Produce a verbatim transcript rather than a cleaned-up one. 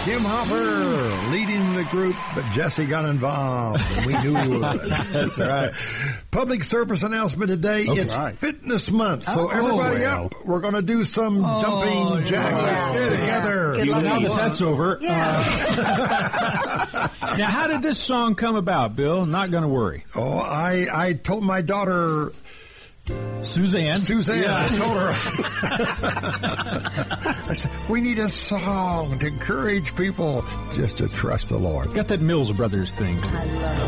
Jim Hopper leading the group, but Jesse got involved, and we knew he would. That's right. Public service announcement today. Okay. It's Right. Fitness Month, so Oh, everybody well. up. We're going to do some Oh, jumping jacks yeah. together. Good You, luck, now that everyone. that's over. Yeah. uh, now, how did this song come about, Bill? Not going to worry. Oh, I, I told my daughter, Suzanne. Suzanne, Yeah. I told her, I said, we need a song to encourage people just to trust the Lord. Got that Mills Brothers thing. I love it.